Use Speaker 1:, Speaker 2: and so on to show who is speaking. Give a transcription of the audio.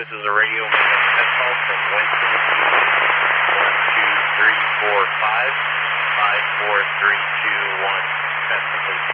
Speaker 1: This is a radio maintenance test call from Winston to 12345 54321. Test complete.